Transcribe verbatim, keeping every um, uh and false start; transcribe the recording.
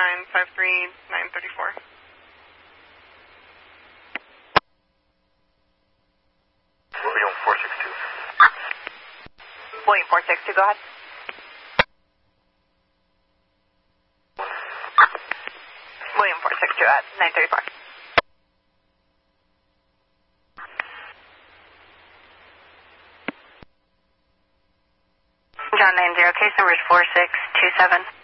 nine five three, nine thirty-four. William four six two. William four six two, go ahead. William four six two at nine thirty-four. John nine zero, case number is four six two seven.